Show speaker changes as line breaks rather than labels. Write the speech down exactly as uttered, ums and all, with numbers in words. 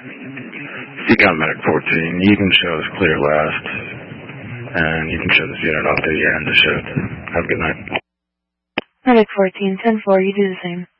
You got Medic fourteen. You can show us clear last, and you can show this unit off to the end of the shift. Have a good night.
Medic fourteen, ten four, you do the same.